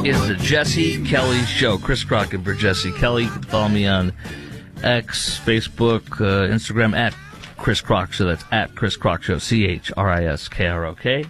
is the Jesse Kelly Show. Chris Crockett for Jesse Kelly. You can follow me on X, Facebook, Instagram at Chris Crock Show. That's at Chris Crock Show. CHRISKROK.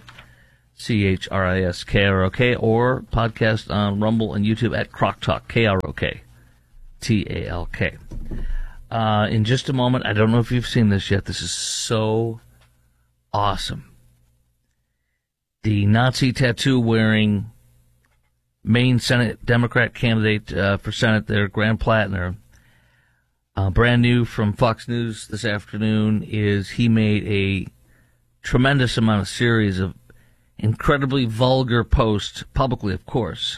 CHRISKROK. Or podcast on Rumble and YouTube at Crock Talk. KROK. TALK. In just a moment, I don't know if you've seen this yet. This is so awesome. The Nazi tattoo wearing Maine Senate Democrat candidate for Senate there, Graham Plattner, brand new from Fox News this afternoon, is he made a tremendous amount of series of incredibly vulgar posts, publicly, of course.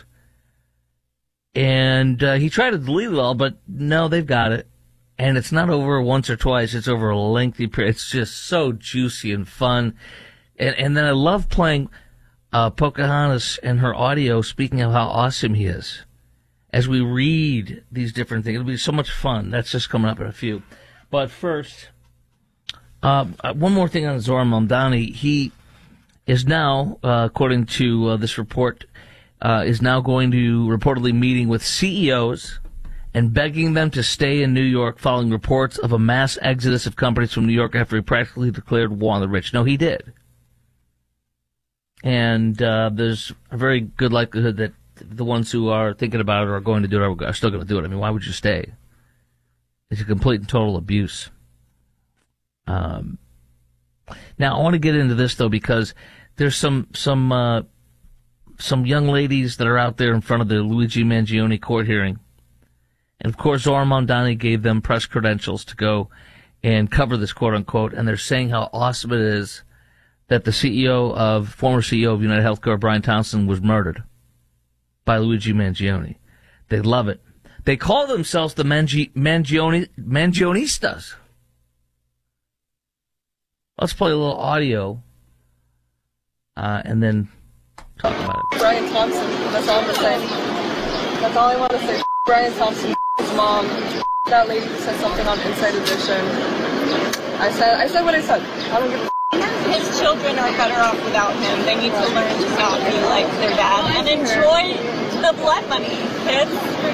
And he tried to delete it all, but no, they've got it. And it's not over once or twice. It's over a lengthy period. It's just so juicy and fun. And then I love playing Pocahontas and her audio speaking of how awesome he is as we read these different things. It'll be so much fun. That's just coming up in a few. But first, one more thing on Zohran Mamdani. He is now, according to this report, is now going to reportedly meeting with CEOs and begging them to stay in New York following reports of a mass exodus of companies from New York after he practically declared war on the rich. No, he did. And there's a very good likelihood that the ones who are thinking about it or are going to do it are still going to do it. I mean, why would you stay? It's a complete and total abuse. Now, I want to get into this, though, because there's some young ladies that are out there in front of the Luigi Mangione court hearing. And, of course, Zohran Mamdani gave them press credentials to go and cover this, quote-unquote, and they're saying how awesome it is that the former CEO of United Healthcare, Brian Thompson, was murdered by Luigi Mangione. They love it. They call themselves the Mangionistas. Let's play a little audio, and then talk about it. Brian Thompson, that's all I'm going to say. That's all I want to say. Brian Thompson, his mom, that lady who said something on Inside Edition. I said what I said. I don't give a His children are better off without him. They need to learn to not be like their dad and enjoy the blood money, kids.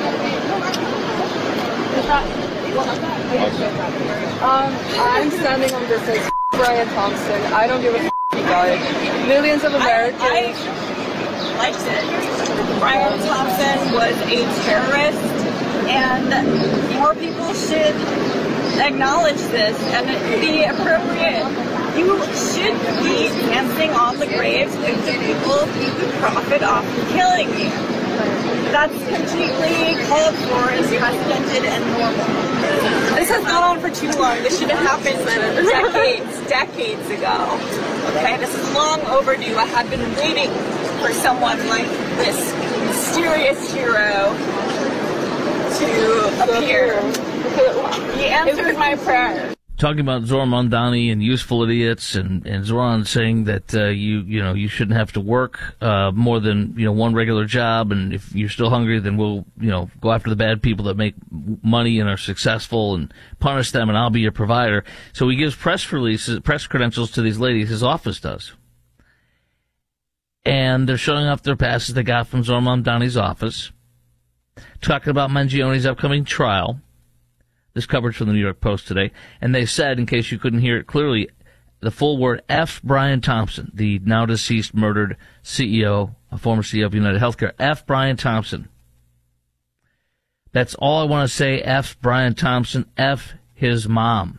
I'm standing on this as Brian Thompson. I don't give a he died. Millions of Americans. I liked it. Brian Thompson was a terrorist, and more people should acknowledge this and be appropriate. You should be dancing on the graves of the people who profit off killing you. That's completely called for, is precedented and normal. This has gone on for too long. This should have happened decades ago. Okay, this is long overdue. I have been waiting for someone like this mysterious hero to appear. He answered my prayer. Talking about Zohran Mamdani and useful idiots, and Zohran saying that you shouldn't have to work more than one regular job, and if you're still hungry, then we'll go after the bad people that make money and are successful and punish them, and I'll be your provider. So he gives press credentials to these ladies. His office does, and they're showing off their passes they got from Zohran Mamdani's office, talking about Mangione's upcoming trial. This coverage from the New York Post today. And they said, in case you couldn't hear it clearly, the full word, F. Brian Thompson, the now deceased murdered CEO, a former CEO of United Healthcare. F. Brian Thompson. That's all I want to say. F. Brian Thompson. F. his mom.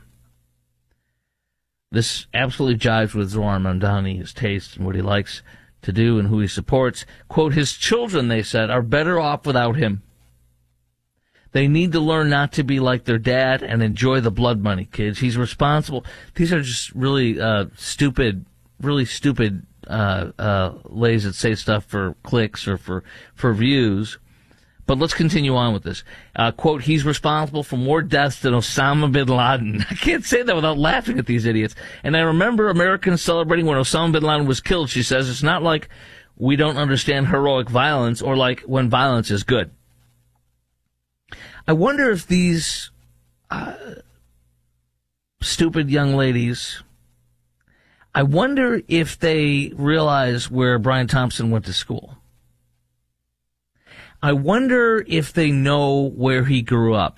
This absolutely jives with Zohran Mamdani, his taste and what he likes to do and who he supports. Quote, his children, they said, are better off without him. They need to learn not to be like their dad and enjoy the blood money, kids. He's responsible. These are just really stupid ladies that say stuff for clicks or for views. But let's continue on with this. Quote, he's responsible for more deaths than Osama bin Laden. I can't say that without laughing at these idiots. And I remember Americans celebrating when Osama bin Laden was killed, she says. It's not like we don't understand heroic violence or like when violence is good. I wonder if these stupid young ladies, I wonder if they realize where Brian Thompson went to school. I wonder if they know where he grew up.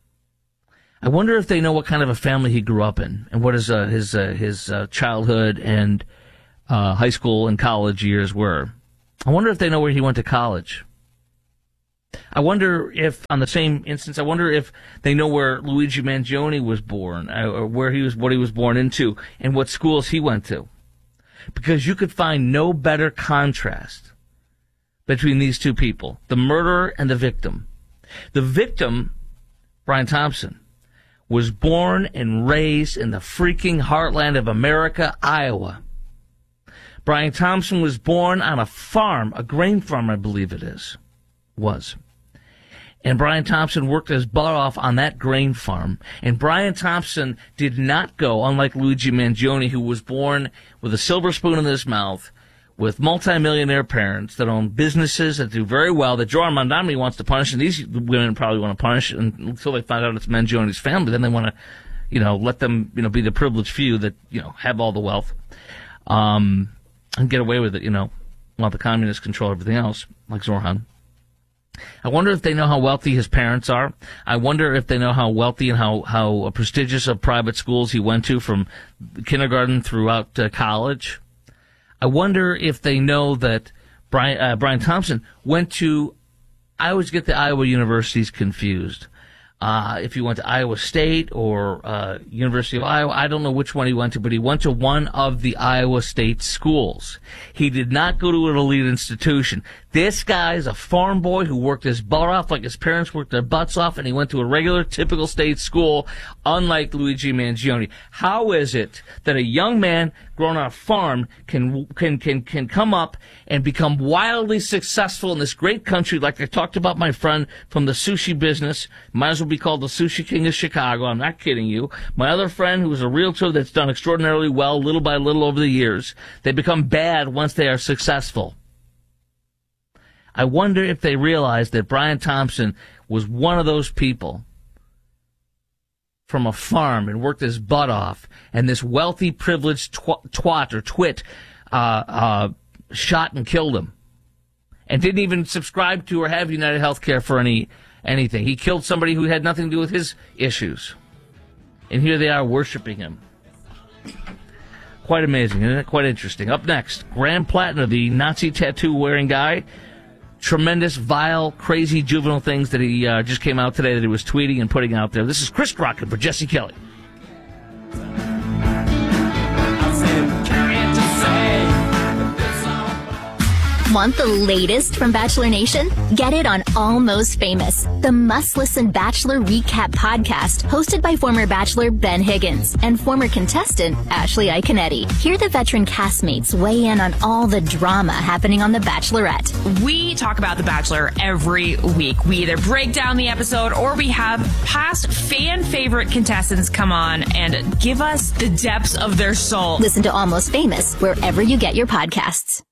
I wonder if they know what kind of a family he grew up in and what his childhood and high school and college years were. I wonder if they know where he went to college. I wonder if, on the same instance, I wonder if they know where Luigi Mangione was born, or what he was born into, and what schools he went to. Because you could find no better contrast between these two people, the murderer and the victim. The victim, Brian Thompson, was born and raised in the freaking heartland of America, Iowa. Brian Thompson was born on a farm, a grain farm, I believe it was. And Brian Thompson worked his butt off on that grain farm. And Brian Thompson did not go, unlike Luigi Mangione, who was born with a silver spoon in his mouth, with multimillionaire parents that own businesses that do very well, that Joe Armandani wants to punish, and these women probably want to punish until they find out it's Mangione's family. Then they want to, let them, be the privileged few that, have all the wealth, and get away with it, while the communists control everything else, like Zorhan. I wonder if they know how wealthy his parents are. I wonder if they know how wealthy and how prestigious of private schools he went to from kindergarten throughout college. I wonder if they know that Brian Thompson went to, I always get the Iowa universities confused. If he went to Iowa State or University of Iowa, I don't know which one he went to, but he went to one of the Iowa State schools. He did not go to an elite institution. This guy's a farm boy who worked his butt off like his parents worked their butts off, and he went to a regular, typical state school, unlike Luigi Mangione. How is it that a young man grown on a farm can come up and become wildly successful in this great country, like I talked about my friend from the sushi business, might as well be called the Sushi King of Chicago, I'm not kidding you. My other friend who's a realtor that's done extraordinarily well little by little over the years, they become bad once they are successful. I wonder if they realize that Brian Thompson was one of those people from a farm and worked his butt off, and this wealthy, privileged twat or twit shot and killed him, and didn't even subscribe to or have United Healthcare for anything. He killed somebody who had nothing to do with his issues, and here they are worshiping him. Quite amazing, isn't it? Quite interesting. Up next, Graham Plattner, the Nazi tattoo-wearing guy. Tremendous, vile, crazy, juvenile things that he just came out today that he was tweeting and putting out there. This is Chris Crockett for Jesse Kelly. Want the latest from Bachelor Nation? Get it on Almost Famous, the must-listen Bachelor recap podcast hosted by former Bachelor Ben Higgins and former contestant Ashley Iconetti. Hear the veteran castmates weigh in on all the drama happening on The Bachelorette. We talk about The Bachelor every week. We either break down the episode or we have past fan-favorite contestants come on and give us the depths of their soul. Listen to Almost Famous wherever you get your podcasts.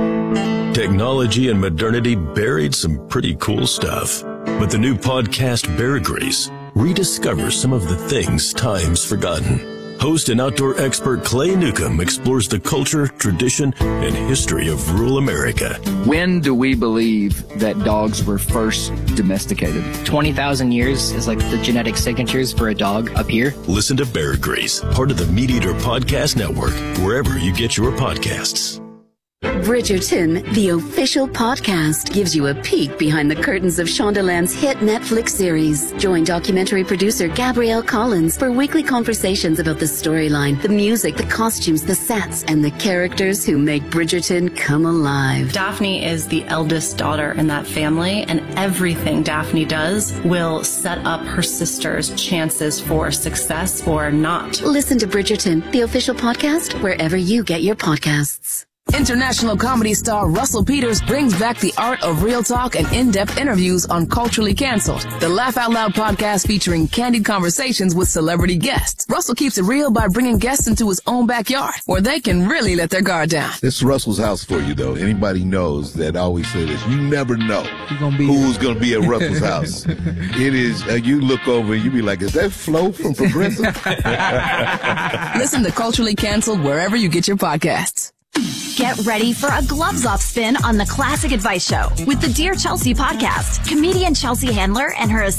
Technology and modernity buried some pretty cool stuff. But the new podcast Bear Grease rediscovers some of the things time's forgotten. Host and outdoor expert Clay Newcomb explores the culture, tradition, and history of rural America. When do we believe that dogs were first domesticated? 20,000 years is like the genetic signatures for a dog up here. Listen to Bear Grease, part of the Meat Eater Podcast Network, wherever you get your podcasts. Bridgerton, the official podcast, gives you a peek behind the curtains of Shondaland's hit Netflix series. Join documentary producer Gabrielle Collins for weekly conversations about the storyline, the music, the costumes, the sets, and the characters who make Bridgerton come alive. Daphne is the eldest daughter in that family, and everything Daphne does will set up her sister's chances for success or not. Listen to Bridgerton, the official podcast, wherever you get your podcasts. International comedy star Russell Peters brings back the art of real talk and in-depth interviews on Culturally Cancelled, the Laugh Out Loud podcast featuring candid conversations with celebrity guests. Russell keeps it real by bringing guests into his own backyard, where they can really let their guard down. This is Russell's house for you, though. Anybody knows that I always say this. You never know who's going to be at Russell's house. It is, you look over and you be like, is that Flo from Progressive? Listen to Culturally Cancelled wherever you get your podcasts. Get ready for a gloves-off spin on the Classic Advice Show with the Dear Chelsea podcast. Comedian Chelsea Handler and her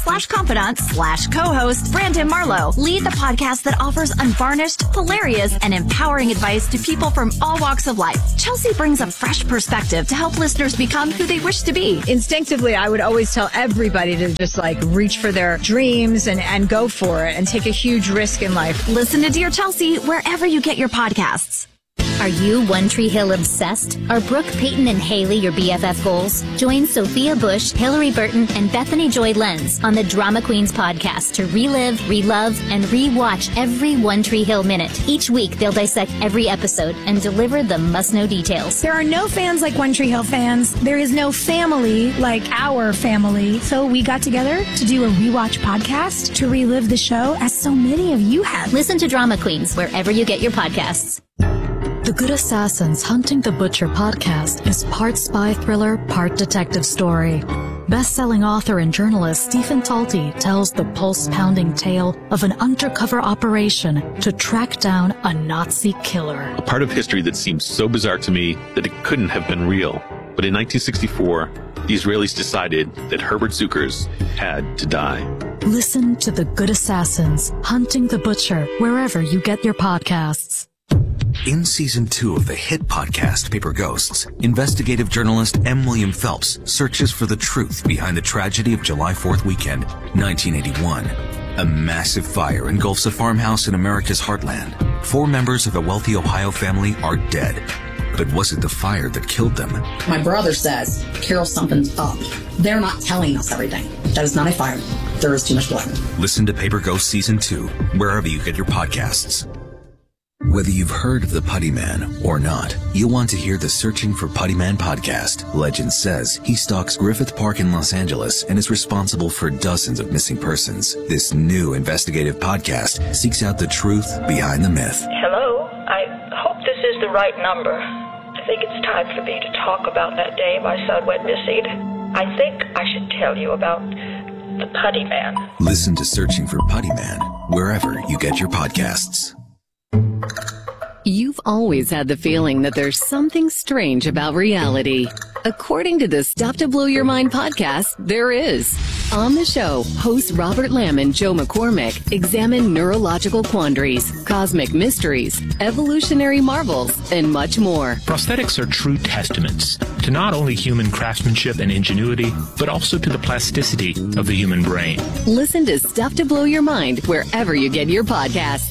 assistant/confidant/co-host Brandon Marlowe lead the podcast that offers unvarnished, hilarious, and empowering advice to people from all walks of life. Chelsea brings a fresh perspective to help listeners become who they wish to be. Instinctively, I would always tell everybody to just reach for their dreams and go for it and take a huge risk in life. Listen to Dear Chelsea wherever you get your podcasts. Are you One Tree Hill obsessed? Are Brooke, Peyton, and Haley your BFF goals? Join Sophia Bush, Hillary Burton, and Bethany Joy Lenz on the Drama Queens podcast to relive, relove, and rewatch every One Tree Hill minute. Each week, they'll dissect every episode and deliver the must-know details. There are no fans like One Tree Hill fans. There is no family like our family. So we got together to do a rewatch podcast to relive the show, as so many of you have. Listen to Drama Queens wherever you get your podcasts. The Good Assassins Hunting the Butcher podcast is part spy thriller, part detective story. Best-selling author and journalist Stephen Talty tells the pulse-pounding tale of an undercover operation to track down a Nazi killer. A part of history that seems so bizarre to me that it couldn't have been real. But in 1964, the Israelis decided that Herbert Zuckers had to die. Listen to The Good Assassins Hunting the Butcher wherever you get your podcasts. In Season 2 of the hit podcast Paper Ghosts, investigative journalist M. William Phelps searches for the truth behind the tragedy of July 4th weekend, 1981. A massive fire engulfs a farmhouse in America's heartland. 4 members of a wealthy Ohio family are dead. But was it the fire that killed them? My brother says, Carol, something's up. They're not telling us everything. That is not a fire. There is too much blood. Listen to Paper Ghosts Season 2, wherever you get your podcasts. Whether you've heard of the Putty Man or not, you'll want to hear the Searching for Putty Man podcast. Legend says he stalks Griffith Park in Los Angeles and is responsible for dozens of missing persons. This new investigative podcast seeks out the truth behind the myth. Hello, I hope this is the right number. I think it's time for me to talk about that day my son went missing. I think I should tell you about the Putty Man. Listen to Searching for Putty Man wherever you get your podcasts. You've always had the feeling that there's something strange about reality. According to the Stuff to Blow Your Mind podcast, there is. On the show, hosts Robert Lamb and Joe McCormick examine neurological quandaries, cosmic mysteries, evolutionary marvels, and much more. Prosthetics are true testaments to not only human craftsmanship and ingenuity, but also to the plasticity of the human brain. Listen to Stuff to Blow Your Mind wherever you get your podcasts.